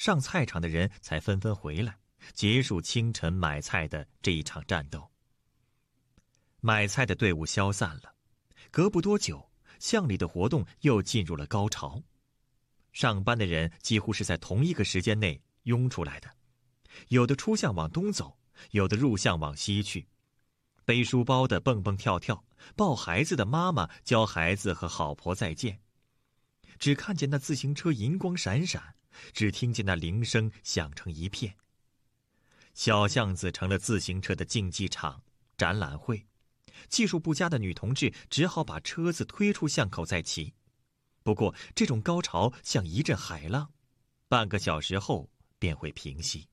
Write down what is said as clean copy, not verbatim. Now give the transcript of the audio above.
上菜场的人才纷纷回来，结束清晨买菜的这一场战斗。买菜的队伍消散了，隔不多久，巷里的活动又进入了高潮。上班的人几乎是在同一个时间内涌出来的，有的出巷往东走，有的入巷往西去。背书包的蹦蹦跳跳，抱孩子的妈妈教孩子和好婆再见。只看见那自行车银光闪闪，只听见那铃声响成一片。小巷子成了自行车的竞技场、展览会，技术不佳的女同志只好把车子推出巷口再骑。不过这种高潮像一阵海浪，半个小时后便会平息。